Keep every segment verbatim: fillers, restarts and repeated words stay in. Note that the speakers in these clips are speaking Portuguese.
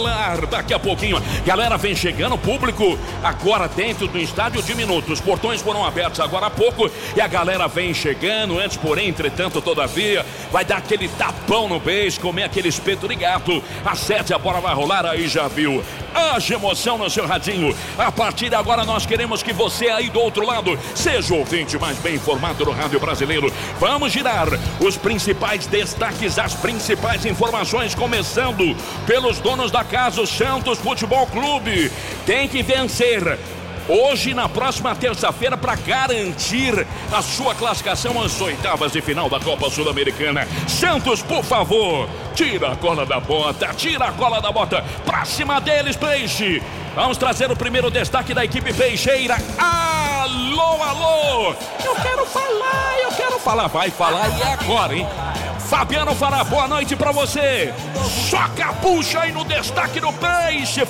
rolar daqui a pouquinho. Galera, vem chegando, público agora dentro do estádio diminuto. Os portões foram abertos agora há pouco e a galera vem chegando. Antes, porém, entretanto, todavia, vai dar aquele tapão no beijo, comer aquele espeto de gato. Às sete a bola vai rolar, aí já viu. Haja emoção no seu radinho. A partir de agora nós queremos que você aí do outro lado seja o ouvinte mais bem informado do rádio brasileiro. Vamos girar os principais destaques, as principais informações, começando pelos donos da casa, o Santos Futebol Clube. Tem que vencer hoje e na próxima terça-feira para garantir a sua classificação às oitavas de final da Copa Sul-Americana. Santos, por favor, tira a cola da bota, tira a cola da bota, pra cima deles, Peixe. Vamos trazer o primeiro destaque da equipe peixeira. Alô, alô, eu quero falar, eu quero falar, vai falar e é agora, hein? Fabiano Fará, boa noite pra você. Só capucha aí no destaque do Peixe,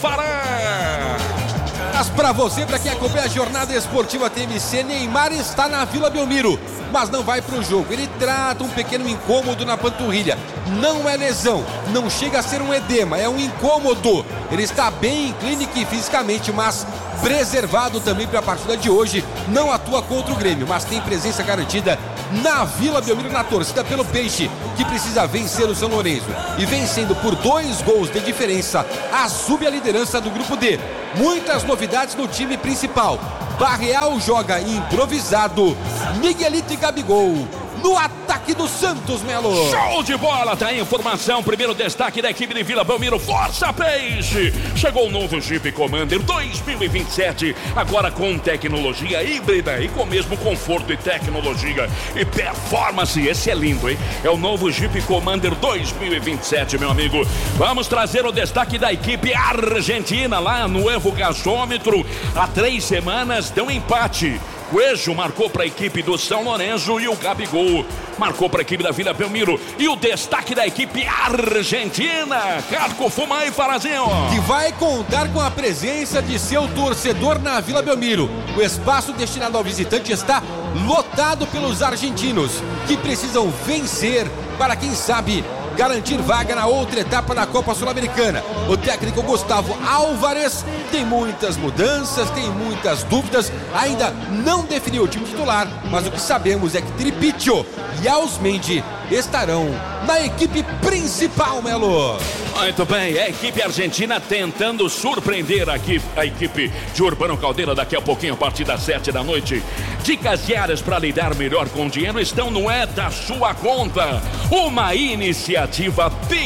Fará. Mas pra você, pra quem acompanha a jornada esportiva T M C, Neymar está na Vila Belmiro, mas não vai pro jogo. Ele trata um pequeno incômodo na panturrilha. Não é lesão, não chega a ser um edema, é um incômodo. Ele está bem clínica e fisicamente, mas preservado também para a partida de hoje. Não atua contra o Grêmio, mas tem presença garantida na Vila Belmiro, na torcida pelo Peixe, que precisa vencer o São Lourenço. E vencendo por dois gols de diferença, assume a liderança do grupo D. Muitas novidades no time principal. Barreal joga improvisado. Miguelito e Gabigol no ataque do Santos, Melo. Show de bola, tá aí a informação. Primeiro destaque da equipe de Vila Belmiro. Força, Peixe! Chegou o novo Jeep Commander dois mil e vinte e sete, agora com tecnologia híbrida e com mesmo conforto e tecnologia e performance. Esse é lindo, hein? É o novo Jeep Commander dois mil e vinte e sete, meu amigo. Vamos trazer o destaque da equipe argentina lá no Evo Gasômetro. Há três semanas deu um empate. O Coelho marcou para a equipe do São Lourenço e o Gabigol marcou para a equipe da Vila Belmiro. E o destaque da equipe argentina, Carco Fumai e Farazinho, que vai contar com a presença de seu torcedor na Vila Belmiro. O espaço destinado ao visitante está lotado pelos argentinos, que precisam vencer para, quem sabe, garantir vaga na outra etapa da Copa Sul-Americana. O técnico Gustavo Álvares tem muitas mudanças, tem muitas dúvidas, ainda não definiu o time titular, mas o que sabemos é que Tripicho e Ausmendi estarão na equipe principal, Melo. Muito bem, a equipe argentina tentando surpreender aqui a equipe de Urbano Caldeira daqui a pouquinho, a partir das sete da noite. Dicas diárias para lidar melhor com o dinheiro estão no É da Sua Conta, uma iniciativa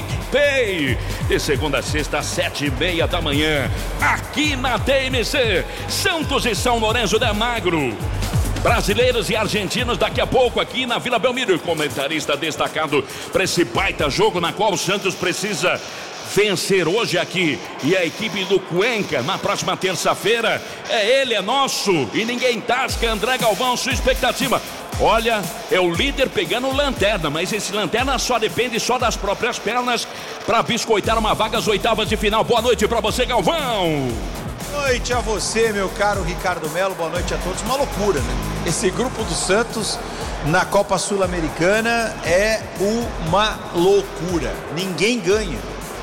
PicPay, de segunda a sexta às sete e meia da manhã, aqui na T M C. Santos e São Lourenço de Magro, brasileiros e argentinos daqui a pouco aqui na Vila Belmiro. Comentarista destacado para esse baita jogo na qual o Santos precisa vencer hoje aqui. E a equipe do Cuenca na próxima terça-feira, é ele, é nosso e ninguém tasca. André Galvão, sua expectativa? Olha, é o líder pegando lanterna, mas esse lanterna só depende só das próprias pernas para biscoitar uma vaga às oitavas de final. Boa noite para você, Galvão. Boa noite a você, meu caro Ricardo Melo, boa noite a todos. Uma loucura, né? Esse grupo do Santos na Copa Sul-Americana é uma loucura. Ninguém ganha,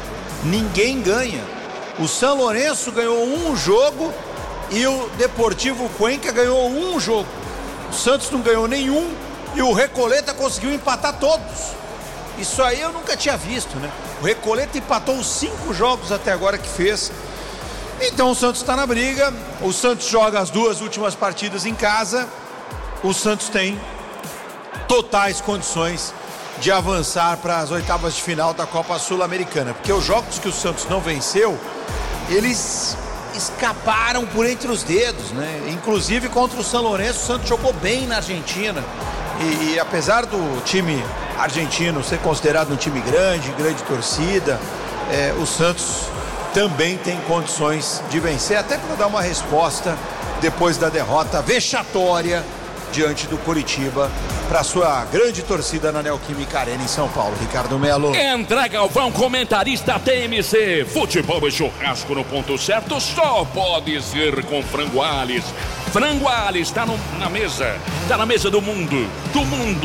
ninguém ganha. O São Lourenço ganhou um jogo e o Deportivo Cuenca ganhou um jogo. O Santos não ganhou nenhum e o Recoleta conseguiu empatar todos. Isso aí eu nunca tinha visto, né? O Recoleta empatou os cinco jogos até agora que fez. Então o Santos está na briga, o Santos joga as duas últimas partidas em casa, o Santos tem totais condições de avançar para as oitavas de final da Copa Sul-Americana, porque os jogos que o Santos não venceu, eles escaparam por entre os dedos, né? Inclusive contra o São Lourenço, o Santos jogou bem na Argentina, e, e apesar do time argentino ser considerado um time grande, grande torcida, é, o Santos também tem condições de vencer, até para dar uma resposta depois da derrota vexatória diante do Curitiba, para sua grande torcida na Neoquímica Arena em São Paulo. Ricardo Melo. André Galvão, comentarista T M C. Futebol e churrasco no ponto certo só pode ser com Frango Ales. Frango Ales está na mesa, está na mesa do mundo, do mundo.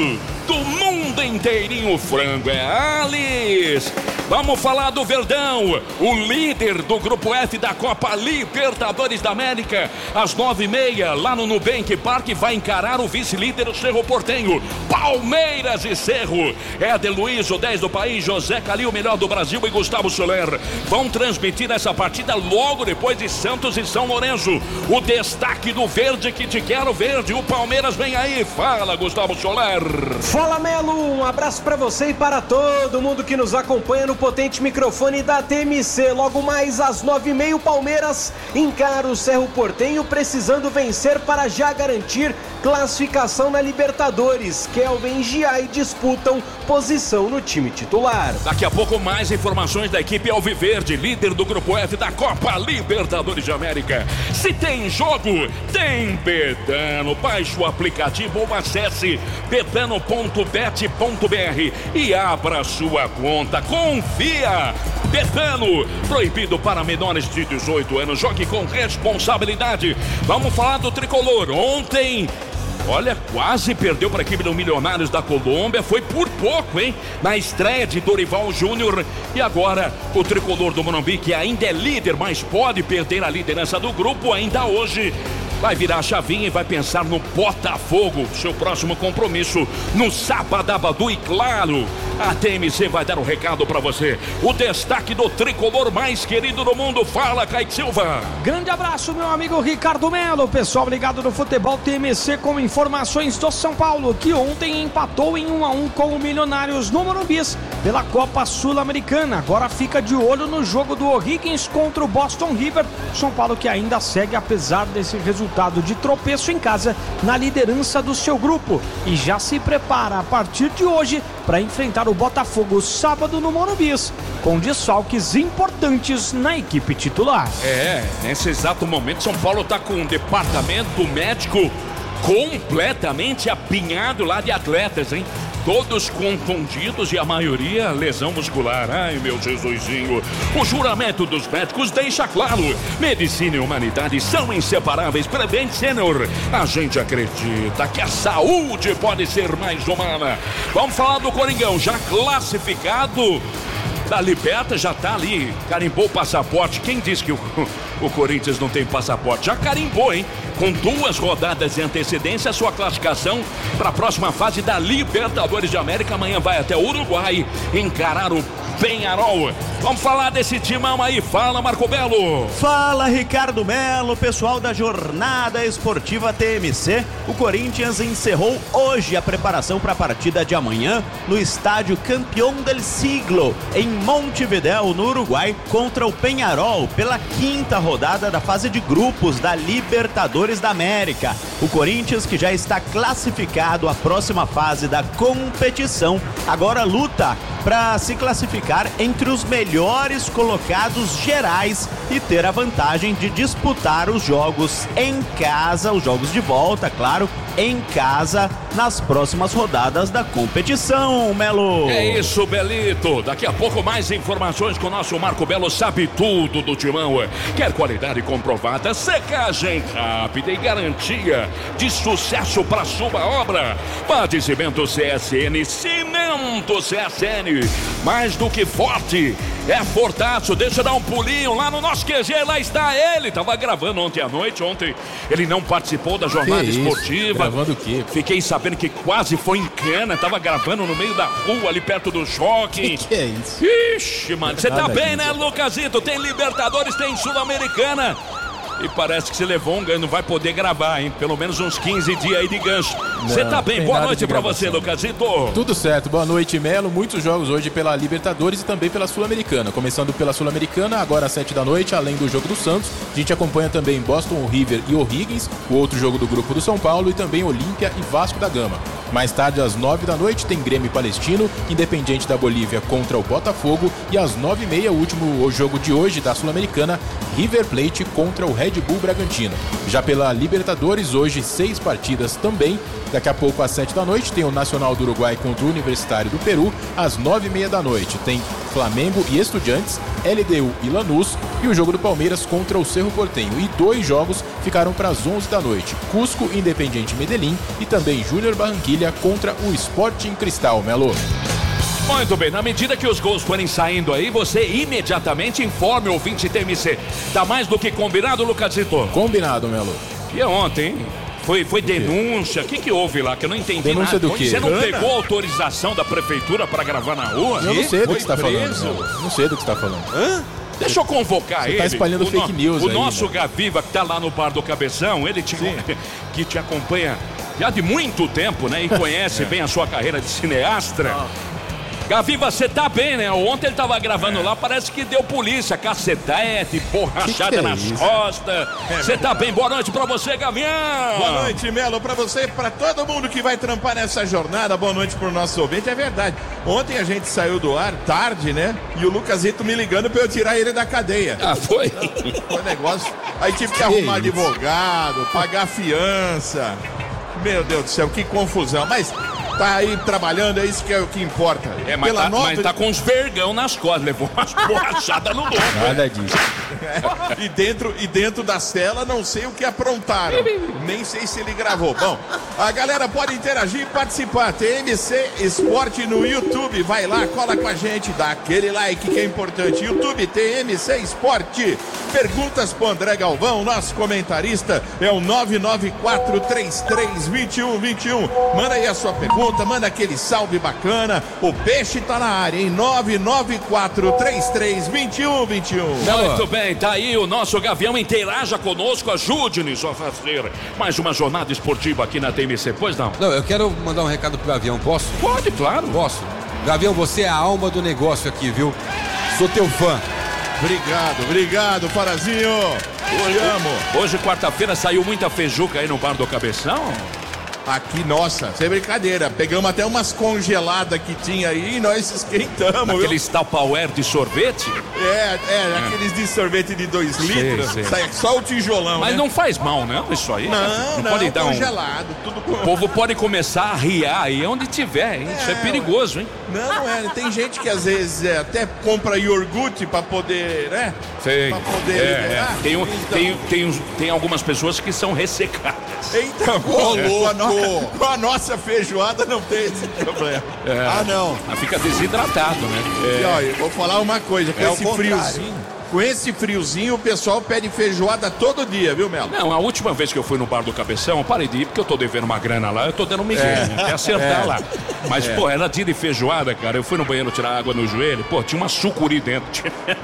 do mundo inteirinho. O frango é Alice. Vamos falar do Verdão, o líder do Grupo F da Copa Libertadores da América. Às nove e meia, lá no Nubank Park, vai encarar o vice-líder, o Cerro Porteño. Palmeiras e Cerro. Éder Luiz, o dez do país, José Calil, o melhor do Brasil, e Gustavo Soler vão transmitir essa partida logo depois de Santos e São Lourenço. O destaque do Verde, que te quero verde. O Palmeiras vem aí. Fala, Gustavo Soler. Fala, Melo. Um abraço para você e para todo mundo que nos acompanha no potente microfone da T M C. Logo mais às nove e meia, o Palmeiras encara o Cerro Porteño, precisando vencer para já garantir classificação na Libertadores. Kelvin e Giai disputam posição no time titular. Daqui a pouco mais informações da equipe Alviverde, líder do Grupo F da Copa Libertadores de América. Se tem jogo, tem Betano. Baixe o aplicativo ou acesse betano ponto bet ponto br e abra sua conta. Confia! Betano, proibido para menores de dezoito anos. Jogue com responsabilidade. Vamos falar do tricolor. Ontem, olha, quase perdeu para a equipe do Milionários da Colômbia. Foi por pouco, hein? Na estreia de Dorival Júnior. E agora o tricolor do Morumbi, que ainda é líder, mas pode perder a liderança do grupo ainda hoje. Vai virar a chavinha e vai pensar no Botafogo, seu próximo compromisso no Sabadabadu. E claro, a T M C vai dar um recado para você. O destaque do tricolor mais querido do mundo. Fala, Kaique Silva. Grande abraço, meu amigo Ricardo Melo. Pessoal ligado no futebol T M C com informações do São Paulo, que ontem empatou em um a um com o Milionários no Morumbi pela Copa Sul-Americana. Agora fica de olho no jogo do O'Higgins contra o Boston River. São Paulo que ainda segue, apesar desse resultado de tropeço em casa, na liderança do seu grupo, e já se prepara a partir de hoje para enfrentar o Botafogo sábado no Morumbi, com desfalques importantes na equipe titular. É, nesse exato momento São Paulo está com um departamento médico completamente apinhado lá de atletas, hein? Todos contundidos e a maioria lesão muscular. Ai, meu Jesusinho. O juramento dos médicos deixa claro: medicina e humanidade são inseparáveis. Prevent Senior. A gente acredita que a saúde pode ser mais humana. Vamos falar do Coringão, já classificado da Liberta, já tá ali, carimbou o passaporte. Quem disse que o, o Corinthians não tem passaporte? Já carimbou, hein? Com duas rodadas de antecedência, a sua classificação para a próxima fase da Libertadores de América. Amanhã vai até o Uruguai encarar o Peñarol. Vamos falar desse timão aí. Fala, Marco Belo. Fala, Ricardo Melo, pessoal da Jornada Esportiva T M C. O Corinthians encerrou hoje a preparação para a partida de amanhã no estádio Campeón del Siglo, em Montevidéu, no Uruguai, contra o Peñarol, pela quinta rodada da fase de grupos da Libertadores da América. O Corinthians, que já está classificado à próxima fase da competição, agora luta para se classificar entre os melhores colocados gerais e ter a vantagem de disputar os jogos em casa, os jogos de volta, claro, em casa, nas próximas rodadas da competição, Melo. É isso, Belito. Daqui a pouco mais informações com o nosso Marco Belo, sabe tudo do timão. Quer qualidade comprovada, secagem rápida e garantia de sucesso para sua obra. Padecimento C S N, Cimento C S N, mais do que forte, é fortaço. Deixa eu dar um pulinho lá no nosso Q G, lá está ele. Tava gravando ontem à noite, ontem ele não participou da jornada que esportiva. Isso? Gravando o quê? Fiquei sabendo que quase foi em cana, tava gravando no meio da rua, ali perto do shopping. Que que é isso? Ixi, mano, você tá bem, né, Lucasito? Tem Libertadores, tem Sul-Americana. E parece que você levou um ganho, não vai poder gravar, hein? Pelo menos uns quinze dias aí de gancho. Você tá bem? Boa noite pra você, Lucasito. Tudo certo, boa noite, Melo. Muitos jogos hoje pela Libertadores e também pela Sul-Americana. Começando pela Sul-Americana, agora às sete da noite, além do jogo do Santos. A gente acompanha também Boston River e O'Higgins, o outro jogo do grupo do São Paulo, e também Olímpia e Vasco da Gama. Mais tarde, às nove da noite, tem Grêmio Palestino, Independiente da Bolívia contra o Botafogo. E às nove e meia, o último jogo de hoje da Sul-Americana, River Plate contra o Red Bull Bragantino. Já pela Libertadores, hoje seis partidas também. Daqui a pouco, às sete da noite, tem o Nacional do Uruguai contra o Universitário do Peru. Às nove e meia da noite, tem Flamengo e Estudiantes, L D U e Lanús, e o jogo do Palmeiras contra o Cerro Porteño. E dois jogos ficaram para as onze da noite. Cusco, Independiente Medellín e também Júnior Barranquilla contra o Sporting Cristal, Melo. Muito bem, na medida que os gols forem saindo aí, você imediatamente informe o ouvinte T M C. Tá mais do que combinado, Lucasito? Combinado, Melo. E ontem, hein? Foi, foi denúncia, o que que houve lá? Que eu não entendi denúncia nada. Do quê? Você não Cana? pegou autorização da prefeitura para gravar na rua? Eu não sei do Foi que você tá preso? falando, Melo. Não sei do que você tá falando. Hã? Deixa eu convocar Você ele. tá espalhando o fake no, news O aí, nosso né? Gaviva, que tá lá no Bar do Cabeção, ele te, que te acompanha já de muito tempo, né? E conhece bem a sua carreira de cineastra. Gaviva, você tá bem, né? Ontem ele tava gravando lá, parece que deu polícia, cacetete, borrachada Que que é nas isso? costas. Você tá bem? Boa noite pra você, Gavião. Boa noite, Melo, pra você e pra todo mundo que vai trampar nessa jornada. Boa noite pro nosso ouvinte, é verdade. Ontem a gente saiu do ar tarde, né? E o Lucasito me ligando pra eu tirar ele da cadeia. Ah, foi? Foi negócio. Aí tive que arrumar advogado, pagar fiança. Meu Deus do céu, que confusão. Mas tá aí trabalhando, é isso que é o que importa. É, mas, Pela tá, nota mas tá com uns vergão nas costas, levou umas borrachadas no lombo. Nada disso. É, e, dentro, e dentro da cela, não sei o que aprontaram. Nem sei se ele gravou. Bom, a galera pode interagir e participar. T M C Esporte no YouTube. Vai lá, cola com a gente, dá aquele like que é importante. YouTube T M C Esporte. Perguntas pro André Galvão, nosso comentarista. É o nove nove quatro três três dois um dois um. Manda aí a sua pergunta, manda aquele salve bacana. O peixe tá na área, hein? nove nove quatro três três dois um dois um. Muito bem, tá aí o nosso Gavião, interaja conosco, ajude-nos a fazer mais uma jornada esportiva aqui na T M C, pois não? Não, eu quero mandar um recado pro Gavião, posso? Pode, claro. Posso? Gavião, você é a alma do negócio aqui, viu? Sou teu fã. Obrigado, obrigado, Farazinho. Te amo. Hoje, quarta-feira, saiu muita feijuca aí no Bar do Cabeção. Aqui, nossa, sem brincadeira. Pegamos até umas congeladas que tinha aí e nós esquentamos. Aqueles Tupperware de sorvete. É, é, aqueles de sorvete de dois litros. sei. Sai só o tijolão, Mas né? não faz mal, não, isso aí. Não, não, pode dar um... congelado, tudo com... O povo pode começar a riar aí onde tiver, hein? Isso é É, perigoso, hein? Não, não é. Tem gente que às vezes é, até compra iogurte pra poder, né? Sei. Pra poder É, liberar. é. Tem, um- Então- tem, tem, uns- tem algumas pessoas que são ressecadas. Então, Ô, com, a no- louco! com a nossa feijoada não tem esse problema. Ah, não. Mas fica desidratado, né? E olha, eu vou falar uma coisa, com É o esse contrário. friozinho, com esse friozinho o pessoal pede feijoada todo dia, viu, Melo? Não, a última vez que eu fui no Bar do Cabeção, eu parei de ir porque eu tô devendo uma grana lá, eu tô dando um migué, né? Até acertar lá. Mas, pô, era dia de feijoada, cara. Eu fui no banheiro tirar água no joelho, pô, tinha uma sucuri dentro.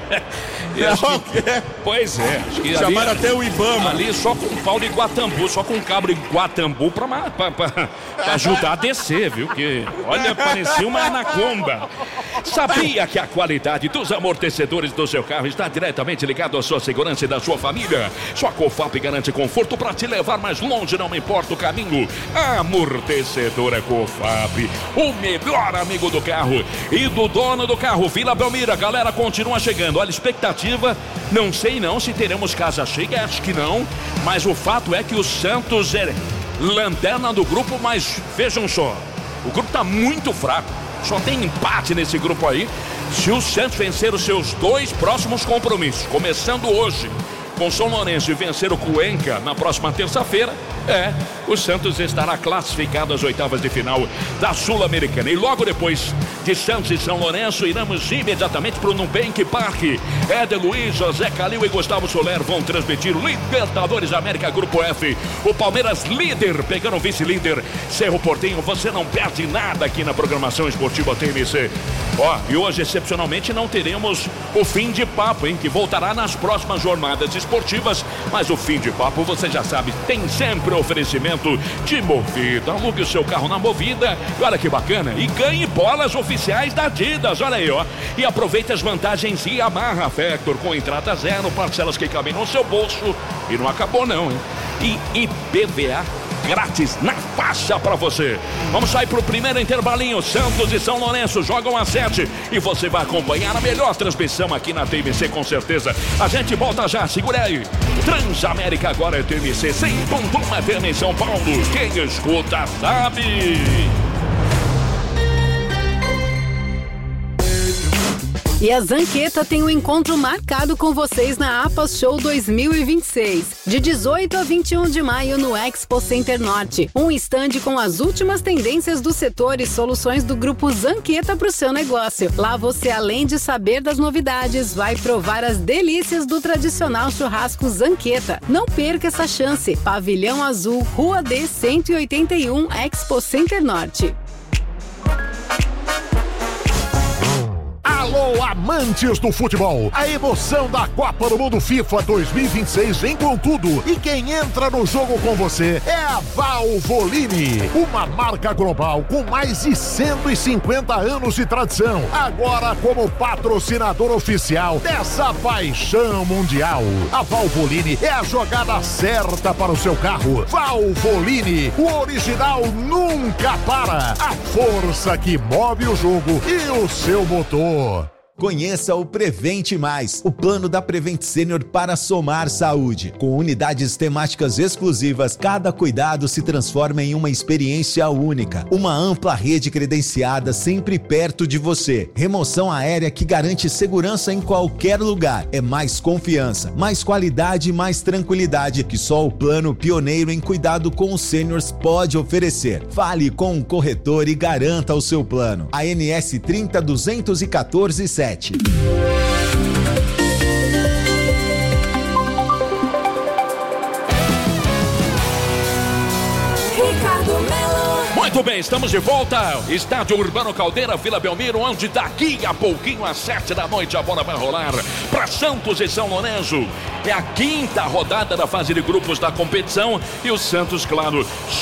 Eu acho Não, que- que é? Pois é. Acho que Chamaram ali, até o Ibama. ali só com pau de Guatambu, só com cabo de Guatambu pra, ma- pra, pra- pra ajudar a descer, viu? Que, olha, parecia uma anaconda. Sabia que a qualidade dos amortecedores do seu carro está diretamente ligado à sua segurança e da sua família? Sua Cofap garante conforto para te levar mais longe, não importa o caminho. Amortecedora Cofap, o melhor amigo do carro e do dono do carro. Vila Belmiro, a galera continua chegando. Olha, expectativa, não sei não se teremos casa cheia, acho que não. Mas o fato é que o Santos é lanterna do grupo, mas vejam só, o grupo está muito fraco. Só tem empate nesse grupo aí. Se o Santos vencer os seus dois próximos compromissos, começando hoje com São Lourenço e vencer o Cuenca na próxima terça-feira, é, o Santos estará classificado às oitavas de final da Sul-Americana. E logo depois de Santos e São Lourenço, iremos imediatamente para o Nubank Park. Éder Luiz, José Calil e Gustavo Soler vão transmitir Libertadores América Grupo F. O Palmeiras líder, pegando o vice-líder Cerro Porteño. Você não perde nada aqui na programação esportiva T M C. Ó, e hoje, excepcionalmente, não teremos o fim de papo, hein? Que voltará nas próximas jornadas esportivas. Mas o fim de papo, você já sabe, tem sempre oferecimento de Movida. Alugue o seu carro na Movida. E olha que bacana. E ganhe bolas oficiais da Adidas. Olha aí, ó. E aproveite as vantagens Yamaha Factor com entrada zero, parcelas que cabem no seu bolso. E não acabou não, hein? E I P V A grátis na faixa pra você. Vamos sair pro primeiro intervalinho. Santos e São Lourenço jogam às sete e você vai acompanhar a melhor transmissão aqui na T M C, com certeza. A gente volta já, segura aí. Transamérica agora é T M C cem ponto um F M em São Paulo. Quem escuta sabe. E a Zanqueta tem um encontro marcado com vocês na APA Show dois mil e vinte e seis, de dezoito a vinte e um de maio no Expo Center Norte. Um estande com as últimas tendências do setor e soluções do grupo Zanqueta para o seu negócio. Lá você, além de saber das novidades, vai provar as delícias do tradicional churrasco Zanqueta. Não perca essa chance. Pavilhão Azul, Rua D cento e oitenta e um, Expo Center Norte. Alô, amantes do futebol! A emoção da Copa do Mundo FIFA dois mil e vinte e seis vem com tudo. E quem entra no jogo com você é a Valvoline, uma marca global com mais de cento e cinquenta anos de tradição. Agora como patrocinador oficial dessa paixão mundial. A Valvoline é a jogada certa para o seu carro. Valvoline, o original nunca para. A força que move o jogo e o seu motor. Conheça o Prevente Mais, o plano da Prevent Senior para somar saúde. Com unidades temáticas exclusivas, cada cuidado se transforma em uma experiência única. Uma ampla rede credenciada sempre perto de você. Remoção aérea que garante segurança em qualquer lugar. É mais confiança, mais qualidade e mais tranquilidade que só o plano pioneiro em cuidado com os sêniors pode oferecer. Fale com o corretor e garanta o seu plano. A N S trinta duzentos e quatorze sete. Muito bem, estamos de volta. Estádio Urbano Caldeira, Vila Belmiro, onde daqui a pouquinho, às sete da noite, a bola vai rolar para Santos e São Lourenço. É a quinta rodada da fase de grupos da competição e o Santos, claro,